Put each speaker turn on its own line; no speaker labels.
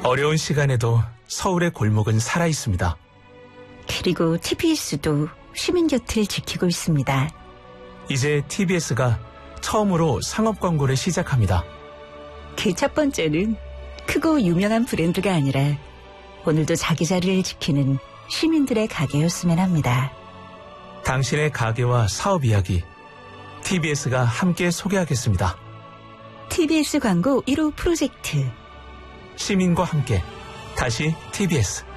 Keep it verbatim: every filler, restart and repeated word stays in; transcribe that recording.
어려운 시간에도 서울의 골목은 살아있습니다.
그리고 티비에스도 시민 곁을 지키고 있습니다.
이제 티비에스가 처음으로 상업 광고를 시작합니다.
그 첫 번째는 크고 유명한 브랜드가 아니라 오늘도 자기 자리를 지키는 시민들의 가게였으면 합니다.
당신의 가게와 사업 이야기, 티비에스가 함께 소개하겠습니다.
티비에스 광고 일 호 프로젝트.
시민과 함께, 다시 티비에스.